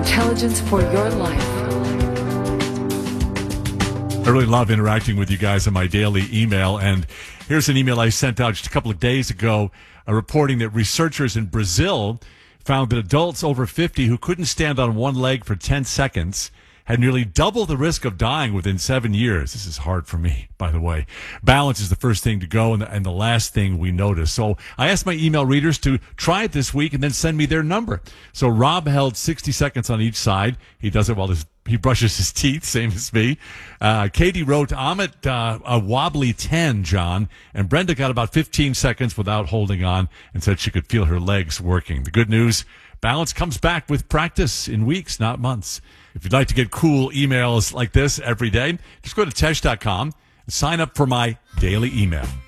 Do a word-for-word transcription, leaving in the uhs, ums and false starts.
intelligence for your life. I really love interacting with you guys on my daily email, and here's an email I sent out just a couple of days ago uh, reporting that researchers in Brazil found that adults over fifty who couldn't stand on one leg for ten seconds had nearly double the risk of dying within seven years. This is hard for me, by the way. Balance is the first thing to go and the, and the last thing we notice. So I asked my email readers to try it this week and then send me their number. So Rob held sixty seconds on each side. He does it while his, he brushes his teeth, same as me. Uh, Katie wrote, I'm at uh, a wobbly ten, John. And Brenda got about fifteen seconds without holding on and said she could feel her legs working. The good news, balance comes back with practice in weeks, not months. If you'd like to get cool emails like this every day, just go to tesh dot com and sign up for my daily email.